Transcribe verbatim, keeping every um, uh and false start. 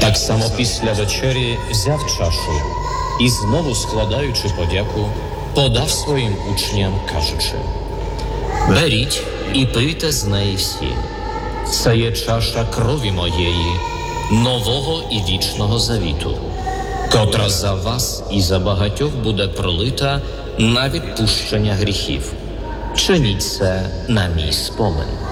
Так само після вечері взяв чашу і, знову складаючи подяку, подав своїм учням, кажучи: «Беріть і пийте з неї всі. Це є чаша крові моєї, нового і вічного завіту, котра за вас і за багатьох буде пролита на відпущення гріхів. Чиніть це на мій спомин».